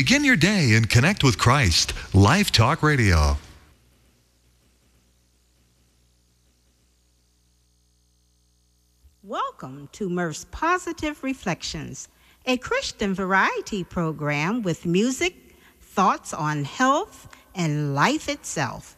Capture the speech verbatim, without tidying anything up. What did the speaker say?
Begin your day and connect with Christ. Life Talk Radio. Welcome to Murph's Positive Reflections, a Christian variety program with music, thoughts on health, and life itself.